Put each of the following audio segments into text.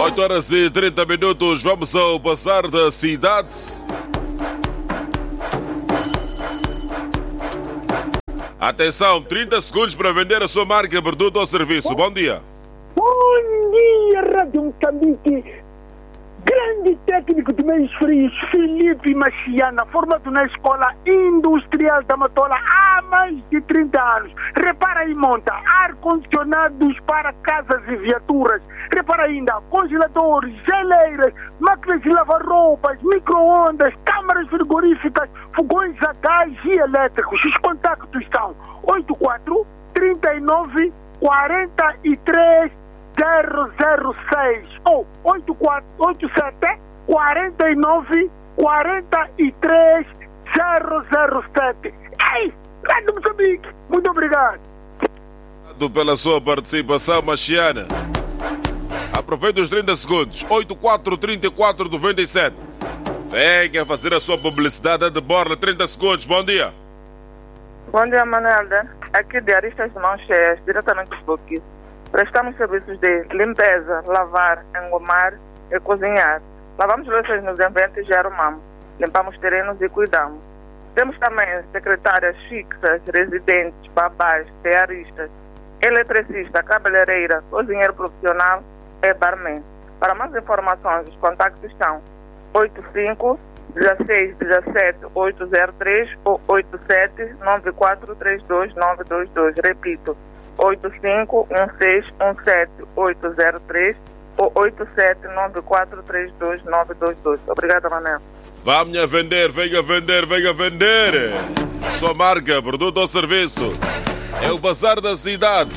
8h30, vamos ao Bazar da Cidade. Atenção, 30 segundos para vender a sua marca, produto ou serviço. Bom dia. Bom dia, Rádio Moçambique. Grande técnico de meios frios, Filipe Machiana, formado na Escola Industrial da Matola há mais de 30 anos. Repara e monta ar-condicionados para casas e viaturas. Repara ainda congeladores, geleiras, máquinas de lavar roupas, micro-ondas, câmaras frigoríficas, fogões a gás e elétricos. Os contactos são 84 39 43 006 ou 87 49 43 007. Ei, Rádio Moçambique, muito obrigado. Obrigado pela sua participação, Machiana. Aproveita os 30 segundos. 84 34 97. Venha fazer a sua publicidade de borla. 30 segundos, bom dia. Bom dia, Manuelda. Aqui de Aristas de Mãos Cheias, diretamente do Boquis. Prestamos serviços de limpeza, lavar, engomar e cozinhar. Lavamos louças nos ambientes e arrumamos. Limpamos terrenos e cuidamos. Temos também secretárias fixas, residentes, babás, diaristas, eletricista, cabeleireira, cozinheiro profissional e barman. Para mais informações, os contactos são 85 16 17 803 ou 87 94 32 922. Repito, 851617 ou 879432 Obrigada, Manel. Vá-me vender, venha vender, venha vender. A sua marca, produto ou serviço. É o Bazar da Cidade.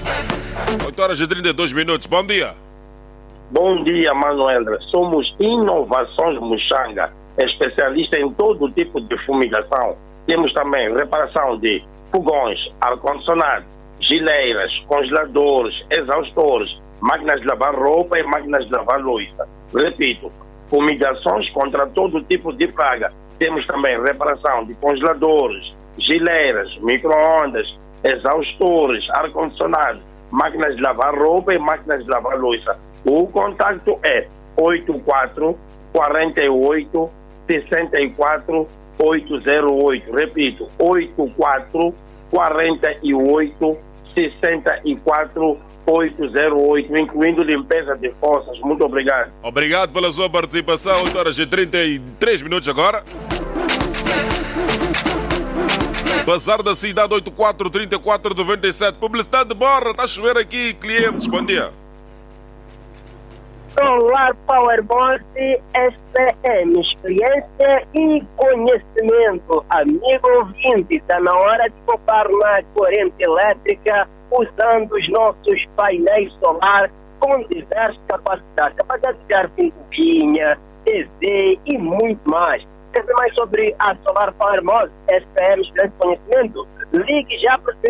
8h32. Bom dia. Bom dia, Manuel. Somos Inovações Muxanga, especialista em todo tipo de fumigação. Temos também reparação de fogões, ar-condicionado, geleiras, congeladores, exaustores, máquinas de lavar roupa e máquinas de lavar louça. Repito, fumigações contra todo tipo de praga. Temos também reparação de congeladores, geleiras, micro-ondas, exaustores, ar-condicionado, máquinas de lavar roupa e máquinas de lavar louça. O contato é 84 48 64 808. Repito, 84 48 64 808, incluindo limpeza de fossas. Muito obrigado. Obrigado pela sua participação. 8h33 agora. Bazar da Cidade, 84 34 97. Publicidade de borra. Está a chover aqui, clientes. Bom dia. Solar Powerboard SPM, experiência e conhecimento. Amigo ouvinte, está na hora de poupar na corrente elétrica usando os nossos painéis solar com diversas capacidades. Capacidade de criar pinturinha, TV e muito mais. Quer saber mais sobre a Solar Powerboard SPM, experiência e conhecimento? Ligue já para o